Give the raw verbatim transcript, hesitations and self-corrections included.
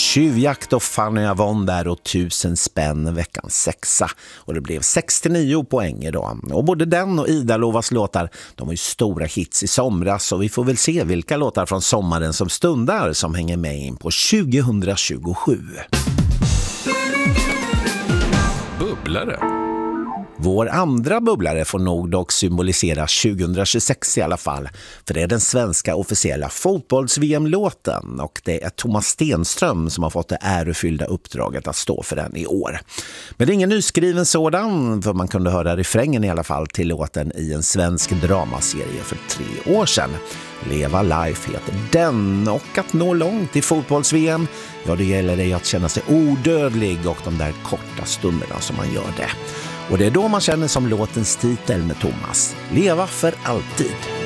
Tjuvjakt och Fanny Avon där och tusen spänn veckans sexa. Och det blev sextionio poäng idag. Och både den och Ida Lovas låtar, de var ju stora hits i somras. Och vi får väl se vilka låtar från sommaren som stundar som hänger med in på tjugohundratjugosju. Bubblare. Vår andra bubblare får nog dock symbolisera tjugohundratjugosex i alla fall. För det är den svenska officiella fotbolls-V M-låten och det är Thomas Stenström som har fått det ärofyllda uppdraget att stå för den i år. Men det är ingen nyskriven sådan, för man kunde höra refrängen i alla fall till låten i en svensk dramaserie för tre år sedan. Leva Life heter den, och att nå långt i fotbolls-V M, ja, det gäller det att känna sig odödlig och de där korta stunderna som man gör det. Och det är då man känner som låtens titel med Thomas. Leva för alltid.